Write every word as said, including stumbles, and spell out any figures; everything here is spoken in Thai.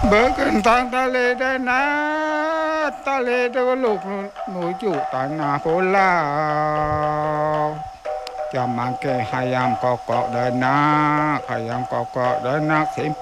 เบิกกันทางทะเลได้นะทะเลตะกลุกหนูจุตานาโพลาวจะมาแก่หายามเกาะเกาะเดินนะหายามเกาะเกาะเดินนักสิ